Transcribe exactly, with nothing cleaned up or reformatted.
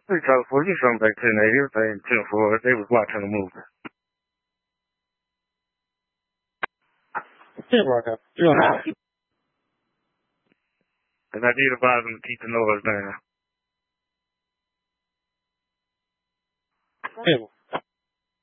Three California, you something back ten eighty, everything ten four. They was watching the movie. Yeah, right up. You know. And I did advise them to keep the noise down. Yeah.